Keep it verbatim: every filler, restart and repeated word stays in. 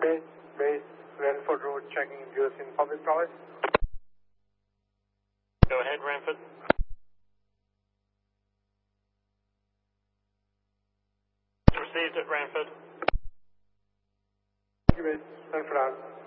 Base, base, Ranford Road, checking U S in public prowess. Go ahead, Ranford. Received at Ranford. Thank you, base, Ranford on.